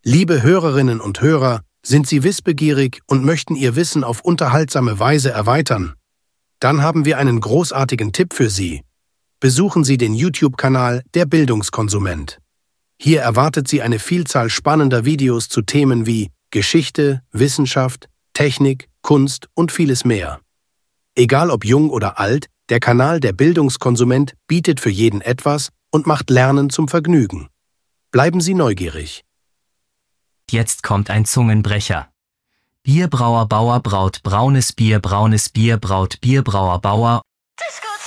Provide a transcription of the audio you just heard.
Liebe Hörerinnen und Hörer, sind Sie wissbegierig und möchten Ihr Wissen auf unterhaltsame Weise erweitern? Dann haben wir einen großartigen Tipp für Sie. Besuchen Sie den YouTube-Kanal Der Bildungskonsument. Hier erwartet Sie eine Vielzahl spannender Videos zu Themen wie Geschichte, Wissenschaft, Technik, Kunst und vieles mehr. Egal ob jung oder alt, der Kanal Der Bildungskonsument bietet für jeden etwas und macht Lernen zum Vergnügen. Bleiben Sie neugierig. Jetzt kommt ein Zungenbrecher. Bierbrauer Bauer braut braunes Bier braut Bierbrauer Bauer